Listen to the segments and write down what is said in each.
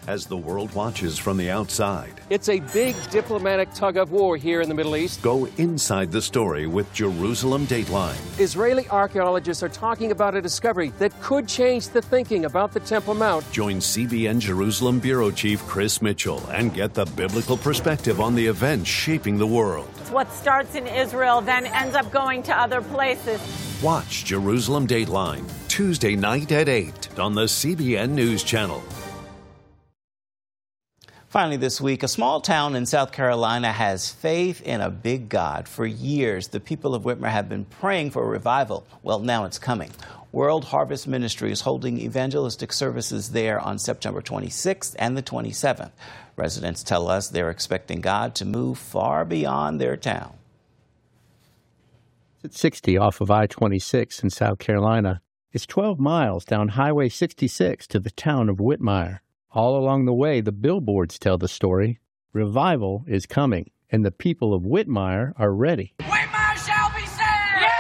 as the world watches from the outside. It's a big diplomatic tug of war here in the Middle East. Go inside the story with Jerusalem Dateline. Israeli archaeologists are talking about a discovery that could change the thinking about the Temple Mount. Join CBN Jerusalem Bureau Chief Chris Mitchell and get the biblical perspective on the events shaping the world. What starts in Israel then ends up going to other places. Watch Jerusalem Dateline, Tuesday night at 8 on the CBN News Channel. Finally this week, a small town in South Carolina has faith in a big God. For years, the people of Whitmer have been praying for a revival. Well, now it's coming. World Harvest Ministry is holding evangelistic services there on September 26th and the 27th. Residents tell us they're expecting God to move far beyond their town. It's 60 off of I-26 in South Carolina. It's 12 miles down Highway 66 to the town of Whitmire. All along the way, the billboards tell the story. Revival is coming, and the people of Whitmire are ready. Whitmire shall be saved! Yeah!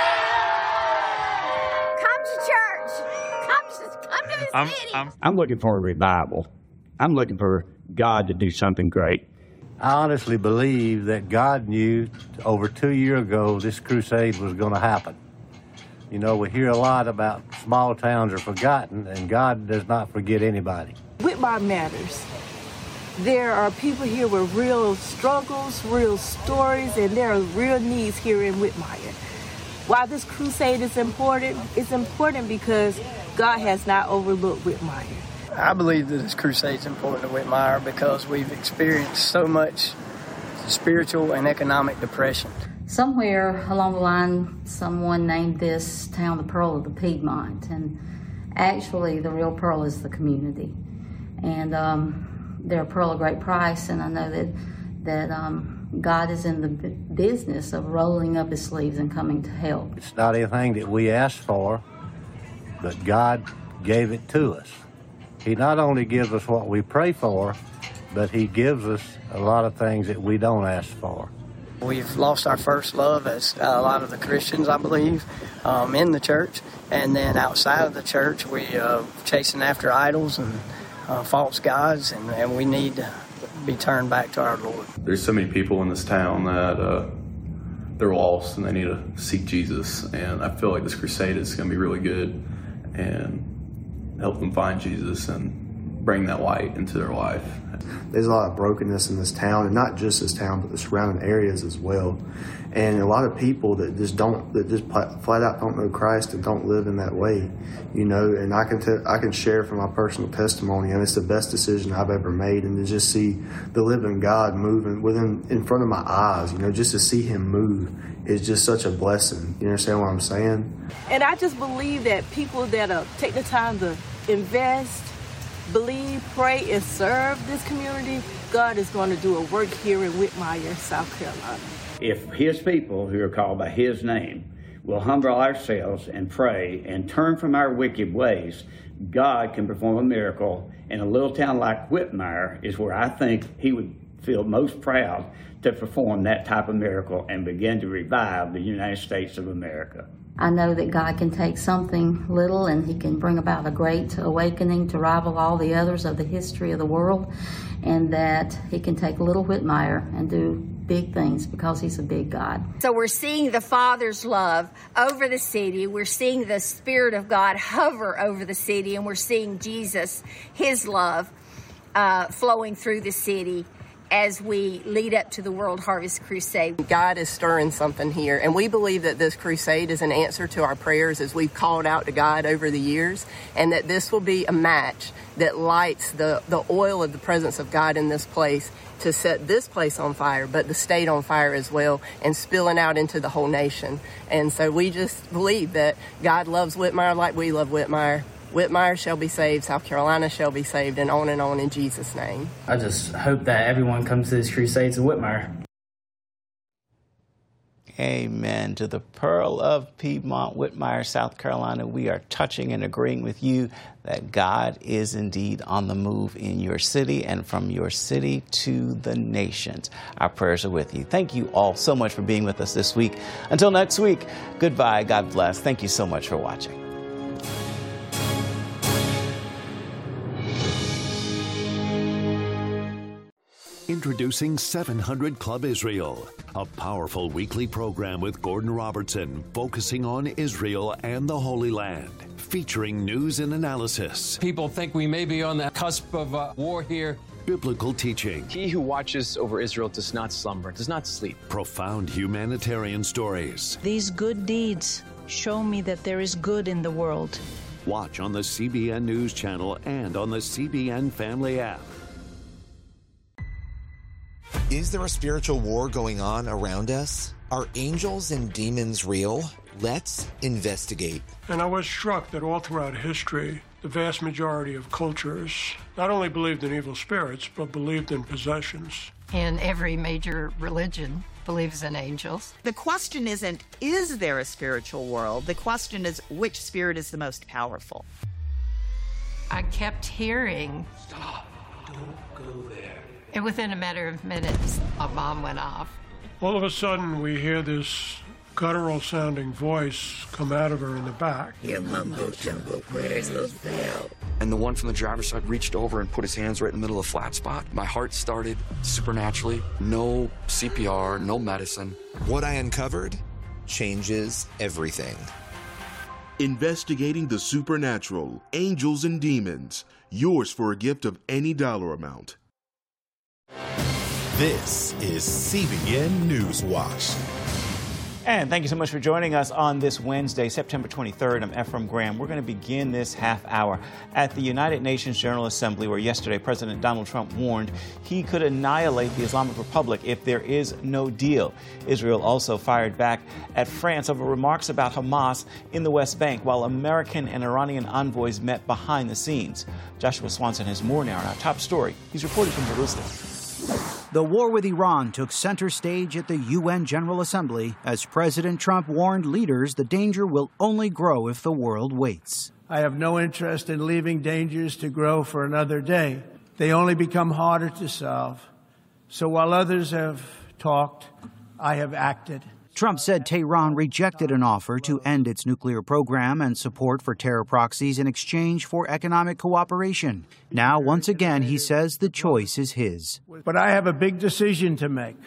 Come to church. Come to the city. I'm looking for a revival. I'm looking for God to do something great. I honestly believe that God knew over 2 years ago this crusade was going to happen. You know, we hear a lot about small towns are forgotten, and God does not forget anybody. Whitmire matters. There are people here with real struggles, real stories, and there are real needs here in Whitmire. Why this crusade is important, it's important because God has not overlooked Whitmire. I believe that this crusade is important to Whitmire because we've experienced so much spiritual and economic depression. Somewhere along the line, someone named this town the Pearl of the Piedmont, and actually the real pearl is the community. And they're a pearl of great price, and I know that God is in the business of rolling up his sleeves and coming to help. It's not anything that we asked for, but God gave it to us. He not only gives us what we pray for, but he gives us a lot of things that we don't ask for. We've lost our first love as a lot of the Christians, I believe, in the church. And then outside of the church, we chasing after idols and false gods, and we need to be turned back to our Lord. There's so many people in this town that they're lost and they need to seek Jesus. And I feel like this crusade is going to be really good and help them find Jesus and bring that light into their life. There's a lot of brokenness in this town, and not just this town, but the surrounding areas as well. And a lot of people that just flat out don't know Christ and don't live in that way, you know. And I can share from my personal testimony, and it's the best decision I've ever made. And to just see the living God moving in front of my eyes, you know, just to see him move is just such a blessing. You understand what I'm saying? And I just believe that people that take the time to invest, believe, pray, and serve this community, God is going to do a work here in Whitmire, South Carolina. If his people who are called by his name will humble ourselves and pray and turn from our wicked ways, God can perform a miracle. And a little town like Whitmire is where I think he would feel most proud to perform that type of miracle and begin to revive the United States of America. I know that God can take something little and he can bring about a great awakening to rival all the others of the history of the world, and that he can take little Whitmire and do big things because he's a big God. So we're seeing the Father's love over the city. We're seeing the Spirit of God hover over the city, and we're seeing Jesus, his love, flowing through the city as we lead up to the World Harvest Crusade. God is stirring something here, and we believe that this crusade is an answer to our prayers as we've called out to God over the years, and that this will be a match that lights the oil of the presence of God in this place to set this place on fire, but the state on fire as well, and spilling out into the whole nation. And so we just believe that God loves Whitmire like we love Whitmire. Whitmire shall be saved, South Carolina shall be saved, and on in Jesus' name. I just hope that everyone comes to this crusades of Whitmire. Amen. To the Pearl of Piedmont, Whitmire, South Carolina, we are touching and agreeing with you that God is indeed on the move in your city and from your city to the nations. Our prayers are with you. Thank you all so much for being with us this week. Until next week, goodbye. God bless. Thank you so much for watching. Introducing 700 Club Israel, a powerful weekly program with Gordon Robertson focusing on Israel and the Holy Land, featuring news and analysis. People think we may be on the cusp of war here. Biblical teaching. He who watches over Israel does not slumber, does not sleep. Profound humanitarian stories. These good deeds show me that there is good in the world. Watch on the CBN News Channel and on the CBN Family app. Is there a spiritual war going on around us? Are angels and demons real? Let's investigate. And I was struck that all throughout history, the vast majority of cultures not only believed in evil spirits, but believed in possessions. And every major religion believes in angels. The question isn't, is there a spiritual world? The question is, which spirit is the most powerful? I kept hearing, "Stop, don't go there." And within a matter of minutes, a bomb went off. All of a sudden, we hear this guttural-sounding voice come out of her in the back. Your mumbo-jumbo prayers will fail. And the one from the driver's side reached over and put his hands right in the middle of the flat spot. My heart started supernaturally. No CPR, no medicine. What I uncovered changes everything. Investigating the supernatural, angels and demons. Yours for a gift of any dollar amount. This is CBN News Watch. And thank you so much for joining us on this Wednesday, September 23rd. I'm Ephraim Graham. We're going to begin this half hour at the United Nations General Assembly, where yesterday President Donald Trump warned he could annihilate the Islamic Republic if there is no deal. Israel also fired back at France over remarks about Hamas in the West Bank, while American and Iranian envoys met behind the scenes. Joshua Swanson has more now on our top story. He's reporting from Jerusalem. The war with Iran took center stage at the UN General Assembly as President Trump warned leaders the danger will only grow if the world waits. I have no interest in leaving dangers to grow for another day. They only become harder to solve. So while others have talked, I have acted. Trump said Tehran rejected an offer to end its nuclear program and support for terror proxies in exchange for economic cooperation. Now, once again, he says the choice is his. But I have a big decision to make.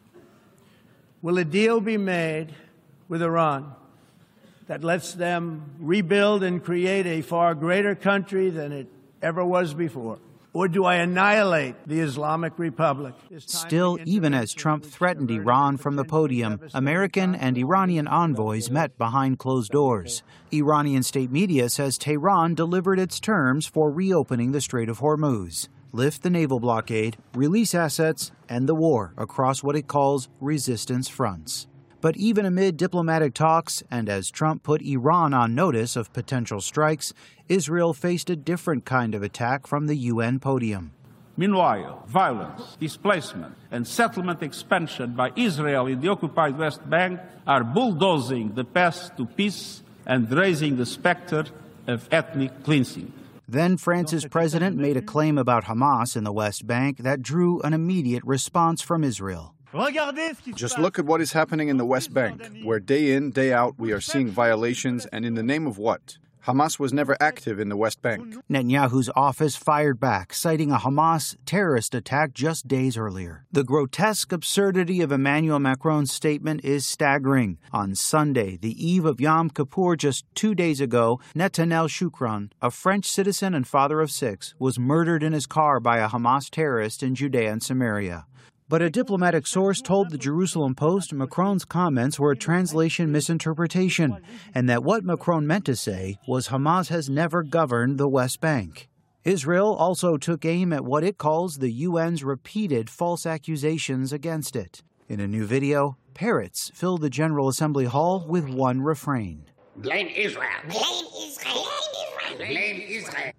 Will a deal be made with Iran that lets them rebuild and create a far greater country than it ever was before? Or do I annihilate the Islamic Republic? Still, even as Trump threatened Iran from the podium, American and Iranian envoys met behind closed doors. Iranian state media says Tehran delivered its terms for reopening the Strait of Hormuz, lift the naval blockade, release assets, and the war across what it calls resistance fronts. But even amid diplomatic talks, and as Trump put Iran on notice of potential strikes, Israel faced a different kind of attack from the UN podium. Meanwhile, violence, displacement, and settlement expansion by Israel in the occupied West Bank are bulldozing the path to peace and raising the specter of ethnic cleansing. Then France's president made a claim about Hamas in the West Bank that drew an immediate response from Israel. Just look at what is happening in the West Bank, where day in, day out, we are seeing violations, and in the name of what? Hamas was never active in the West Bank. Netanyahu's office fired back, citing a Hamas terrorist attack just days earlier. The grotesque absurdity of Emmanuel Macron's statement is staggering. On Sunday, the eve of Yom Kippur just 2 days ago, Netanel Shukran, a French citizen and father of 6, was murdered in his car by a Hamas terrorist in Judea and Samaria. But a diplomatic source told the Jerusalem Post Macron's comments were a translation misinterpretation, and that what Macron meant to say was Hamas has never governed the West Bank. Israel also took aim at what it calls the UN's repeated false accusations against it. In a new video, parrots filled the General Assembly hall with one refrain. Blame Israel. Blame Israel. Blame Israel.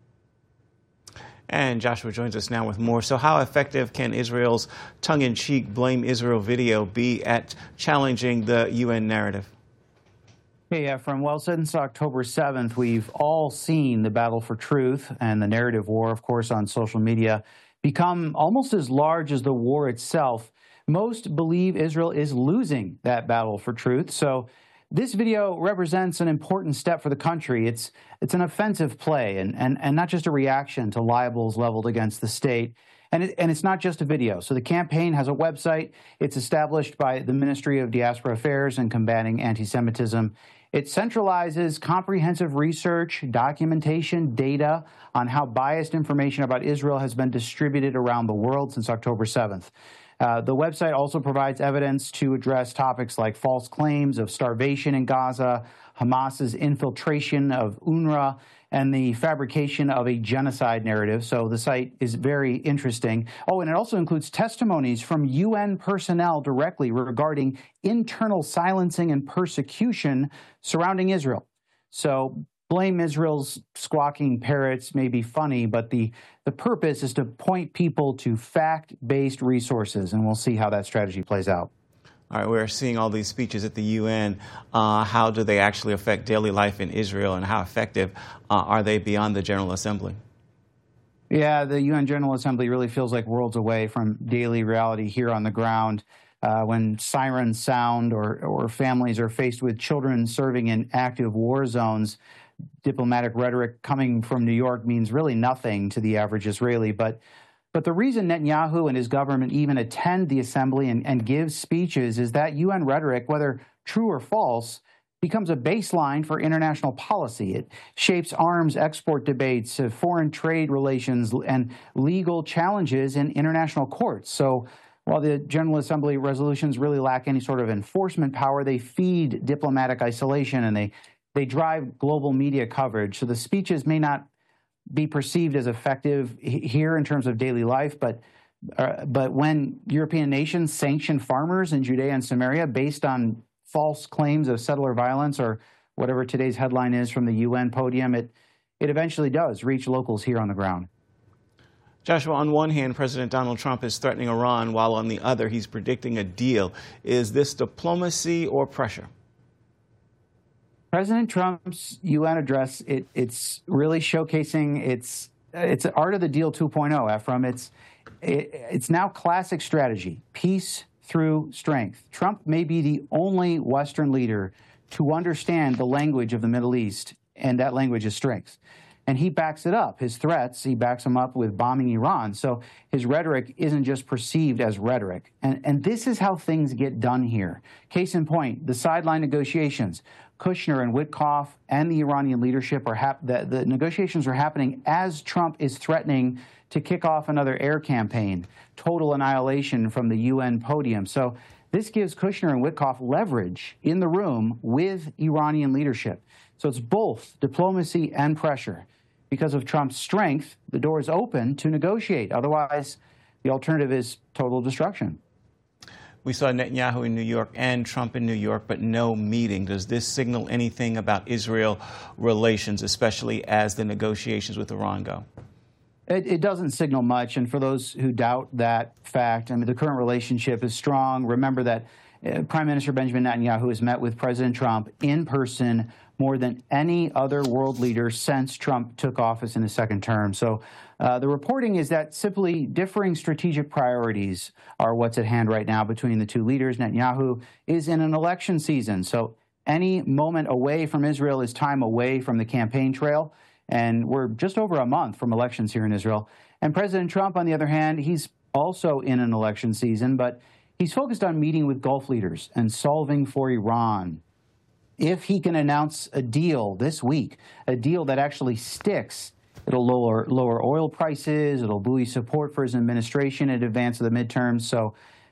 And Joshua joins us now with more. So how effective can Israel's tongue-in-cheek Blame Israel video be at challenging the UN narrative? Hey, Ephraim. Well, since October 7th, we've all seen the battle for truth and the narrative war, of course, on social media become almost as large as the war itself. Most believe Israel is losing that battle for truth. So this video represents an important step for the country. It's an offensive play and not just a reaction to libels leveled against the state. And it's not just a video. So the campaign has a website. It's established by the Ministry of Diaspora Affairs and Combating Anti-Semitism. It centralizes comprehensive research, documentation, data on how biased information about Israel has been distributed around the world since October 7th. The website also provides evidence to address topics like false claims of starvation in Gaza, Hamas's infiltration of UNRWA, and the fabrication of a genocide narrative. So the site is very interesting. Oh, and it also includes testimonies from UN personnel directly regarding internal silencing and persecution surrounding Israel. So blame Israel's squawking parrots may be funny, but the purpose is to point people to fact-based resources, and we'll see how that strategy plays out. All right, we're seeing all these speeches at the UN. How do they actually affect daily life in Israel, and how effective are they beyond the General Assembly? Yeah, the UN General Assembly really feels like worlds away from daily reality here on the ground. When sirens sound or families are faced with children serving in active war zones, diplomatic rhetoric coming from New York means really nothing to the average Israeli. But the reason Netanyahu and his government even attend the assembly and give speeches is that UN rhetoric, whether true or false, becomes a baseline for international policy. It shapes arms export debates, foreign trade relations, and legal challenges in international courts. So while the General Assembly resolutions really lack any sort of enforcement power, they feed diplomatic isolation and they drive global media coverage. So the speeches may not be perceived as effective here in terms of daily life, but when European nations sanction farmers in Judea and Samaria based on false claims of settler violence, or whatever today's headline is from the UN podium, it eventually does reach locals here on the ground. Joshua, on one hand, President Donald Trump is threatening Iran, while on the other, he's predicting a deal. Is this diplomacy or pressure? President Trump's UN address, it's really showcasing it's art of the deal 2.0, Ephraim. It's now classic strategy, peace through strength. Trump may be the only Western leader to understand the language of the Middle East, and that language is strength. And he backs it up. His threats, he backs them up with bombing Iran. So his rhetoric isn't just perceived as rhetoric. And this is how things get done here. Case in point, the sideline negotiations. Kushner and Witkoff and the Iranian leadership the negotiations are happening as Trump is threatening to kick off another air campaign, total annihilation from the UN podium. So this gives Kushner and Witkoff leverage in the room with Iranian leadership. So it's both diplomacy and pressure. Because of Trump's strength, the door is open to negotiate. Otherwise, the alternative is total destruction. We saw Netanyahu in New York and Trump in New York, but no meeting. Does this signal anything about Israel relations, especially as the negotiations with Iran go? It doesn't signal much. And for those who doubt that fact, I mean, the current relationship is strong. Remember that Prime Minister Benjamin Netanyahu has met with President Trump in person more than any other world leader since Trump took office in his second term. So the reporting is that simply differing strategic priorities are what's at hand right now between the two leaders. Netanyahu is in an election season, so any moment away from Israel is time away from the campaign trail, and we're just over a month from elections here in Israel. And President Trump, on the other hand, he's also in an election season, but he's focused on meeting with Gulf leaders and solving for Iran. If he can announce a deal this week, a deal that actually sticks, it'll lower oil prices, it'll buoy support for his administration in advance of the midterms. So,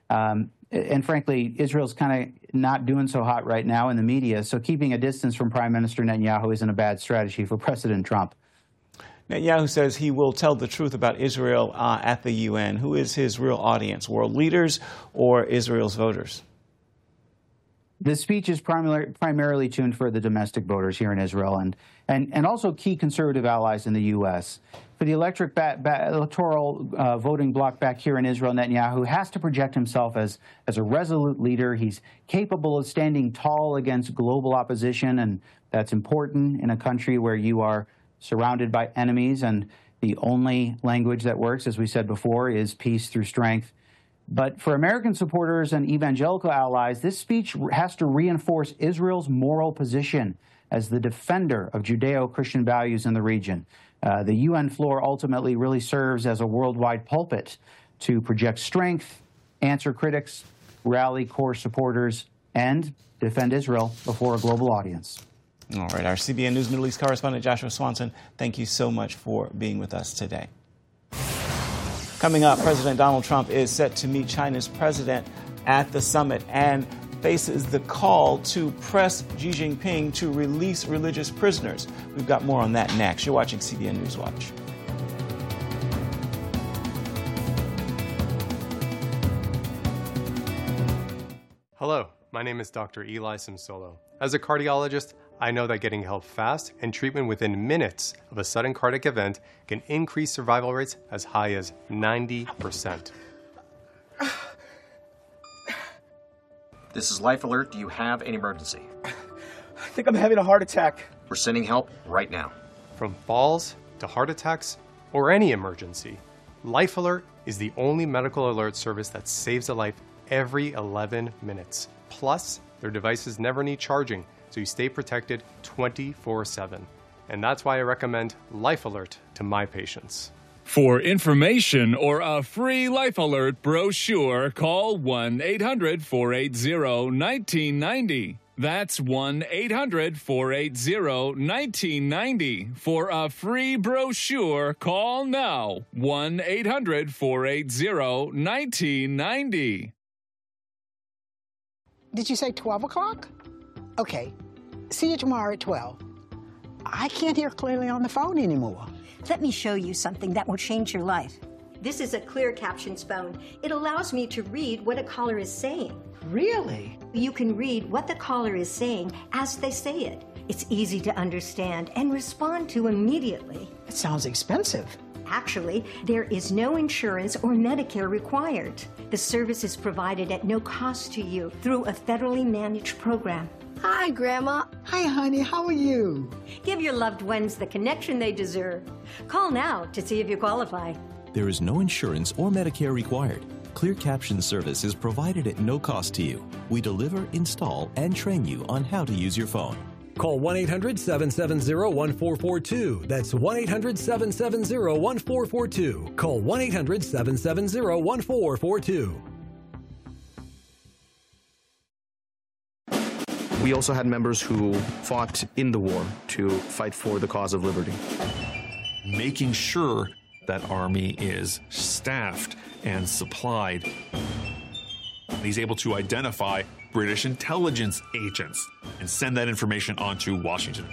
and frankly, Israel's kind of not doing so hot right now in the media, so keeping a distance from Prime Minister Netanyahu isn't a bad strategy for President Trump. Netanyahu says he will tell the truth about Israel at the UN. Who is his real audience, world leaders or Israel's voters? The speech is primarily tuned for the domestic voters here in Israel and also key conservative allies in the U.S. For the electoral voting bloc back here in Israel, Netanyahu has to project himself as a resolute leader. He's capable of standing tall against global opposition, and that's important in a country where you are surrounded by enemies, and the only language that works, as we said before, is peace through strength. But for American supporters and evangelical allies, this speech has to reinforce Israel's moral position as the defender of Judeo-Christian values in the region. The UN floor ultimately really serves as a worldwide pulpit to project strength, answer critics, rally core supporters, and defend Israel before a global audience. All right, our CBN News Middle East correspondent Joshua Swanson, thank you so much for being with us today. Coming up, President Donald Trump is set to meet China's president at the summit and faces the call to press Xi Jinping to release religious prisoners. We've got more on that next. You're watching CBN News Watch. Hello, my name is Dr. Eli Simsolo. As a cardiologist, I know that getting help fast and treatment within minutes of a sudden cardiac event can increase survival rates as high as 90%. This is Life Alert. Do you have an emergency? I think I'm having a heart attack. We're sending help right now. From falls to heart attacks or any emergency, Life Alert is the only medical alert service that saves a life every 11 minutes. Plus, their devices never need charging, so you stay protected 24/7. And that's why I recommend Life Alert to my patients. For information or a free Life Alert brochure, call 1-800-480-1990. That's 1-800-480-1990. For a free brochure, call now. 1-800-480-1990. Did you say 12 o'clock? Okay. See you tomorrow at 12. I can't hear clearly on the phone anymore. Let me show you something that will change your life. This is a clear captions phone. It allows me to read what a caller is saying. Really? You can read what the caller is saying as they say it. It's easy to understand and respond to immediately. It sounds expensive. Actually, there is no insurance or Medicare required. The service is provided at no cost to you through a federally managed program. Hi, Grandma. Hi, honey. How are you? Give your loved ones the connection they deserve. Call now to see if you qualify. There is no insurance or Medicare required. Clear Caption service is provided at no cost to you. We deliver, install, and train you on how to use your phone. Call 1-800-770-1442. That's 1-800-770-1442. Call 1-800-770-1442. We also had members who fought in the war to fight for the cause of liberty. Making sure that army is staffed and supplied. He's able to identify British intelligence agents and send that information on to Washington.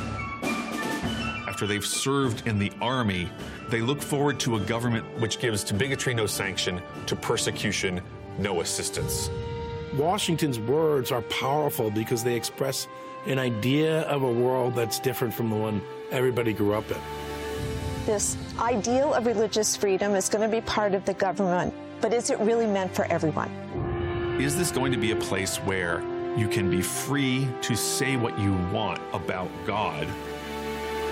After they've served in the army, they look forward to a government which gives to bigotry no sanction, to persecution no assistance. Washington's words are powerful because they express an idea of a world that's different from the one everybody grew up in. This ideal of religious freedom is going to be part of the government, but is it really meant for everyone? Is this going to be a place where you can be free to say what you want about God